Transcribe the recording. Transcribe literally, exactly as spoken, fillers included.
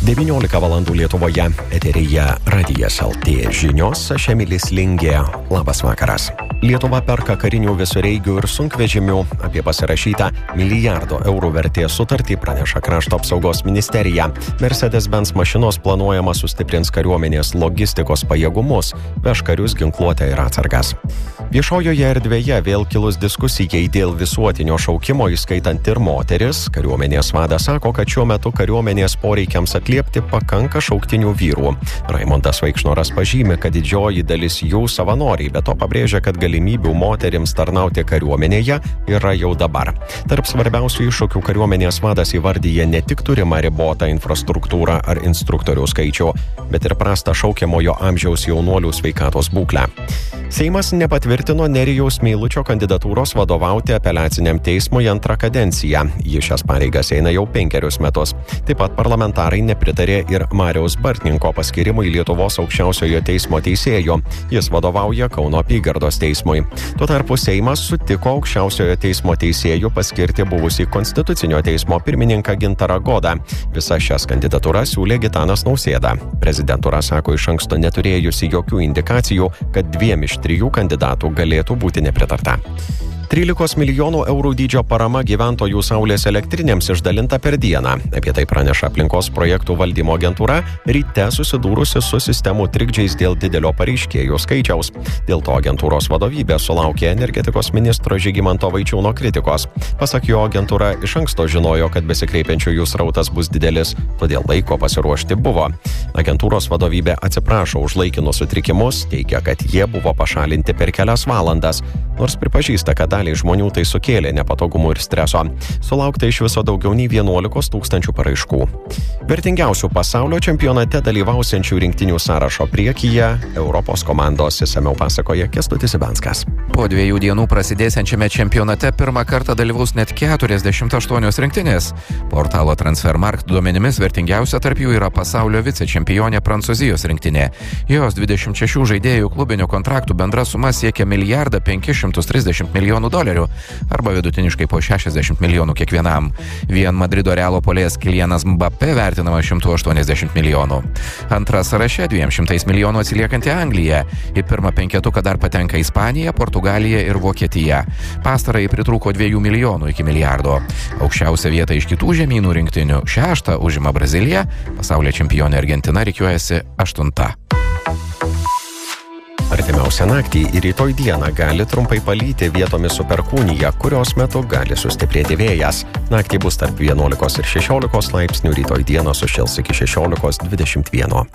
devyniolika valandų Lietuvoje, eteryje Radijas L T žinios, aš Emilis Lingė. Labas vakaras. Lietuva perka karinių visureigių ir sunkvežimių. Apie pasirašytą milijardo eurų vertės sutartį praneša Krašto apsaugos ministerija. Mercedes-Benz mašinos planuojama sustiprins kariuomenės logistikos pajėgumus, veš karius, ginkluotę ir atsargas. Viešojoje erdvėje vėl kilus diskusijai dėl visuotinio šaukimo, įskaitant ir moteris. Kariuomenės vadas sako, kad šiuo metu kariuomenės poreikiams atliepti pakanka šauktinių vyrų. Raimondas Vaikšnoras pažymi, kad didžioji dalis jų savanoriai, bet to pabrėžia, kad galimybių moterims tarnauti kariuomenėje yra jau dabar. Tarp svarbiausių iššūkių kariuomenės vadas įvardyja ne tik turimą ribotą infrastruktūrą ar instruktorių skaičių, bet ir prastą šaukiamojo amžiaus jaunuolių sveikatos būklę. Seimas nepatvirtino Nerijaus Meilučio kandidatūros vadovauti apeliaciniam teismui antrą kadenciją. Jis šias pareigas eina jau penkerius metus. Taip pat parlamentarai nepritarė ir Mariaus Bartninko paskirimui Lietuvos aukščiausiojo teismo teisėjo. Jis vadovauja Kauno apygardos teismui. Tuo tarpu Seimas sutiko aukščiausiojo teismo teisėjų paskirti buvusį Konstitucinio teismo pirmininką Gintarą Godą. Visas šias kandidatūras siūlė Gitanas Nausėda. Prezidentūra sako iš anksto neturėjusi jokių indikacijų, kad dviem iš trijų kandidatų galėtų būti nepritarta. trylikos milijonų eurų dydžio parama gyventojų saulės elektrinėms išdalinta per dieną. Apie tai praneša aplinkos projektų valdymo agentūra, ryte susidūrusi su sistemų trikdžiais dėl didelio pareiškėjų skaičiaus. Dėl to agentūros vadovybė sulaukė energetikos ministro Žygimanto Vaičiūno kritikos. Pasak jo, agentūra iš anksto žinojo, kad besikreipiančiųjų srautas bus didelis, todėl laiko pasiruošti buvo. Agentūros vadovybė atsiprašo už laikinus sutrikimus, teigia, kad jie buvo pašalinti per kelias valandas, nors pripažįsta, kad daliai žmonių tai sukėlė nepatogumų ir streso. Sulaukta iš viso daugiau nei vienuolikos tūkstančių paraiškų. Vertingiausių pasaulio čempionate dalyvausiančių rinktinių sąrašo priekyje Europos komandos, išsamiau pasakoja Kęstutis Ivanskas. Po dviejų dienų prasidėsiančiame čempionate pirmą kartą dalyvaus net keturiasdešimt aštuonios rinktinės. Portalo Transfermarkt duomenimis vertingiausia tarp jų yra pasaulio vicečempionė Prancūzijos rinktinė. Jos dvidešimt šešių žaidėjų klubinių kontraktų bendra suma siekia milijardą penkis šimtus trisdešimt milijonų dolerių, arba vidutiniškai po šešiasdešimt milijonų kiekvienam. Vien Madrido Realo puolėjas Kylianas Mbappé vertinamas šimtu aštuoniasdešimt milijonų. Antra sąraše dviem šimtais milijonų atsiliekanti Anglija. Į pirmą penketuką dar patenka Ispanija, Portugalija ir Vokietija. Pastarąjį pritrūko dviejų milijonų iki milijardo. Aukščiausią vietą iš kitų žemynų rinktinių šeštą užima Brazilija, pasaulio čempionė Argentina rikiuojasi aštunta. Artimiausią naktį ir rytoj dieną gali trumpai palyti, vietomis su perkūnija, kurios metu gali sustiprėti vėjas. Naktį bus tarp vienuolikos ir šešiolikos laipsnių, rytoj dieną sušils iki šešiolikos dvidešimt vieno.